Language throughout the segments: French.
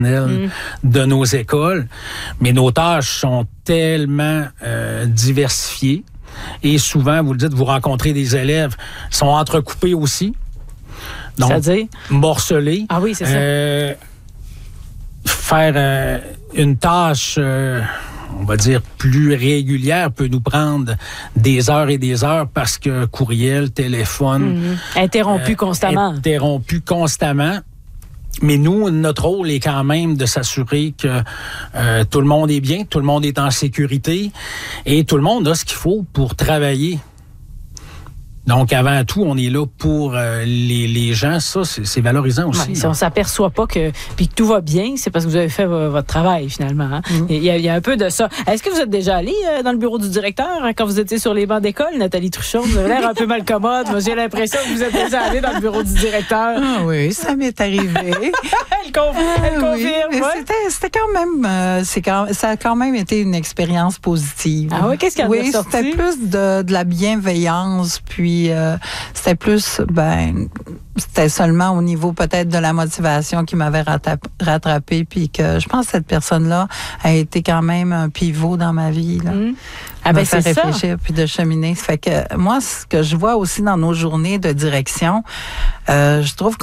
de nos écoles, mais nos tâches sont tellement diversifiées et souvent, vous le dites, vous rencontrez des élèves qui sont entrecoupés aussi. Donc, c'est-à-dire? Morcelés. Ah oui, c'est ça. Faire une tâche, on va dire, plus régulière peut nous prendre des heures et des heures parce que courriel, téléphone... Interrompu constamment. Interrompu constamment. Mais nous, notre rôle est quand même de s'assurer que tout le monde est bien, tout le monde est en sécurité et tout le monde a ce qu'il faut pour travailler. Donc, avant tout, on est là pour les gens. Ça, c'est valorisant aussi. Ouais, si on s'aperçoit pas que tout va bien, c'est parce que vous avez fait votre travail, finalement. Hein? Il y a un peu de ça. Est-ce que vous êtes déjà allé dans le bureau du directeur quand vous étiez sur les bancs d'école, Nathalie Truchon? Vous avez l'air un peu malcommode. Moi, j'ai l'impression que vous êtes déjà allé dans le bureau du directeur. Ah oui, ça m'est arrivé. Elle confirme. Oui, Ouais. c'était quand même... ça a quand même été une expérience positive. Ah oui, qu'est-ce qu'il y a de sorti? C'était plus de la bienveillance, puis c'était plus, c'était seulement au niveau peut-être de la motivation qui m'avait rattrapé, puis que je pense que cette personne-là a été quand même un pivot dans ma vie. Là. Me faire réfléchir puis de cheminer. Ça fait que moi, ce que je vois aussi dans nos journées de direction, je trouve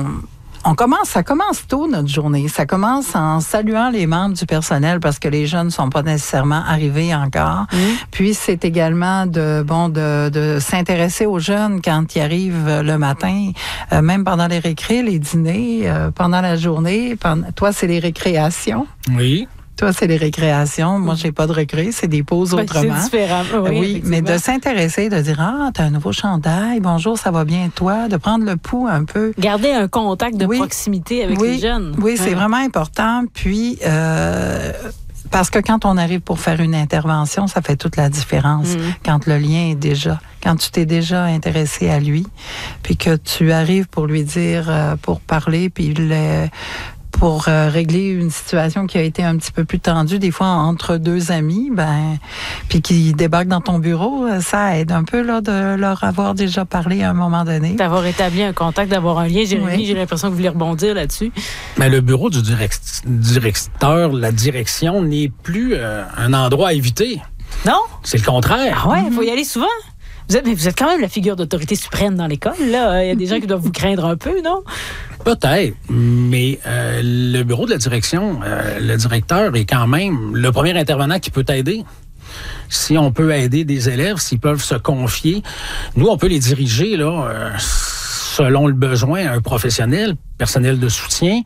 ça commence tôt notre journée. Ça commence en saluant les membres du personnel parce que les jeunes ne sont pas nécessairement arrivés encore. Puis c'est également de s'intéresser aux jeunes quand ils arrivent le matin, même pendant les récrés, les dîners, pendant la journée. Toi, c'est les récréations. Oui. Toi, c'est les récréations. Moi, j'ai pas de récré. C'est des pauses autrement. C'est différent. Oui, mais de s'intéresser, de dire, t'as un nouveau chandail. Bonjour, ça va bien, toi? De prendre le pouls un peu. Garder un contact de proximité avec les jeunes. Oui, c'est vraiment important. Puis, parce que quand on arrive pour faire une intervention, ça fait toute la différence. Quand le lien est déjà, quand tu t'es déjà intéressé à lui, puis que tu arrives pour lui dire, pour parler, puis pour régler une situation qui a été un petit peu plus tendue, des fois entre deux amis, puis qui débarquent dans ton bureau, ça aide un peu là de leur avoir déjà parlé à un moment donné. D'avoir établi un contact, d'avoir un lien. Jérémy, j'ai l'impression que vous voulez rebondir là-dessus. Mais le bureau du directeur, la direction n'est plus un endroit à éviter. Non? C'est le contraire. Ah ouais, il faut y aller souvent. Vous êtes quand même la figure d'autorité suprême dans l'école, là. Il y a des gens qui doivent vous craindre un peu, non? Peut-être, mais le bureau de la direction, le directeur est quand même le premier intervenant qui peut t'aider. Si on peut aider des élèves, s'ils peuvent se confier, nous, on peut les diriger là, selon le besoin, un personnel de soutien.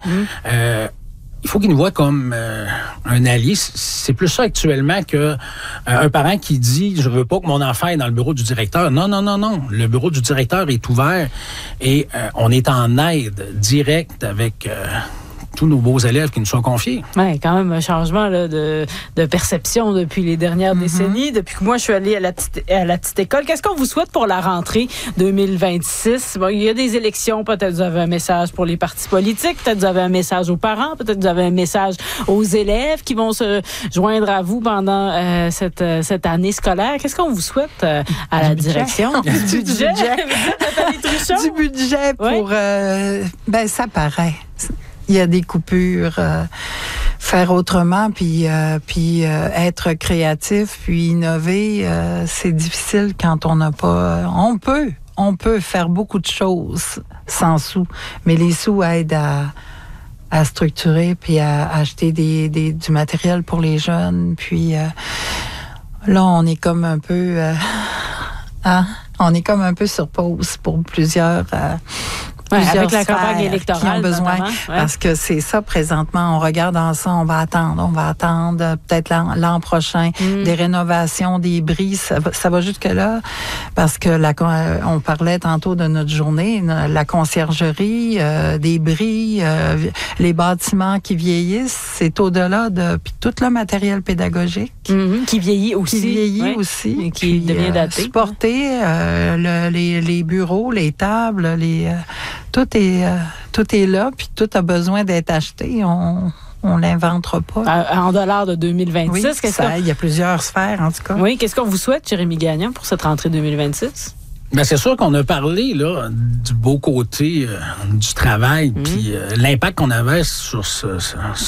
Il faut qu'il nous voit comme un allié. C'est plus ça actuellement que un parent qui dit « Je veux pas que mon enfant est dans le bureau du directeur ». Non. Le bureau du directeur est ouvert et on est en aide directe avec tous nos beaux élèves qui nous sont confiés. Oui, quand même un changement là, de perception depuis les dernières décennies. Depuis que moi, je suis allée à la petite école. Qu'est-ce qu'on vous souhaite pour la rentrée 2026? Bon, il y a des élections. Peut-être vous avez un message pour les partis politiques. Peut-être vous avez un message aux parents. Peut-être vous avez un message aux élèves qui vont se joindre à vous pendant cette année scolaire. Qu'est-ce qu'on vous souhaite à la direction? Du budget. Du budget pour... ça paraît. Il y a des coupures, faire autrement, puis être créatif, puis innover, c'est difficile quand on n'a pas... On peut faire beaucoup de choses sans sous, mais les sous aident à structurer, puis à acheter du matériel pour les jeunes, puis là, on est comme un peu... on est comme un peu sur pause pour plusieurs avec la campagne électorale qui ont besoin, parce que c'est ça présentement. On regarde dans ça, on va attendre peut-être l'an prochain des rénovations, des bris, ça va jusque là, parce que on parlait tantôt de notre journée, la conciergerie, des bris, les bâtiments qui vieillissent, c'est au-delà de puis tout le matériel pédagogique qui vieillit aussi, et qui devient daté. Supporter les bureaux, les tables, tout est là, puis tout a besoin d'être acheté. On l'inventera pas. En dollars de 2026. Oui, il y a plusieurs sphères, en tout cas. Oui, qu'est-ce qu'on vous souhaite, Jérémy Gagnon, pour cette rentrée 2026? Bien, c'est sûr qu'on a parlé là, du beau côté du travail, puis l'impact qu'on avait sur ce